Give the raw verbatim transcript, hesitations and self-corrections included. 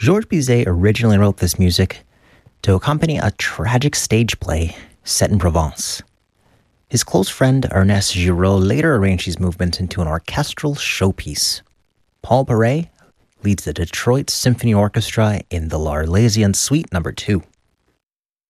Georges Bizet originally wrote this music to accompany a tragic stage play set in Provence. His close friend Ernest Giraud later arranged these movements into an orchestral showpiece. Paul Paray leads the Detroit Symphony Orchestra in the L'Arlésienne Suite number two.